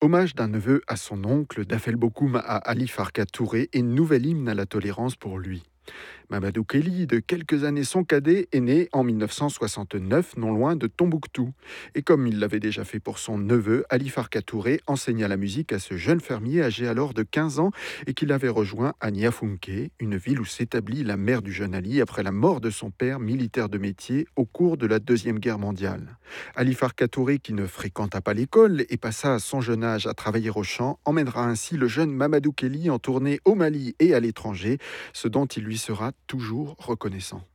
Hommage d'un neveu à son oncle, d'Afel Bokoum à Ali Farka Touré et nouvel hymne à la tolérance pour lui. Mamadou Kelly, de quelques années son cadet, est né en 1969, non loin de Tombouctou. Et comme il l'avait déjà fait pour son neveu, Ali Farka Touré enseigna la musique à ce jeune fermier âgé alors de 15 ans et qu'il avait rejoint à Niafunké, une ville où s'établit la mère du jeune Ali après la mort de son père, militaire de métier, au cours de la Deuxième Guerre mondiale. Ali Farka Touré, qui ne fréquenta pas l'école et passa à son jeune âge à travailler au champ, emmènera ainsi le jeune Mamadou Kelly en tournée au Mali et à l'étranger, ce dont il lui sera toujours reconnaissant.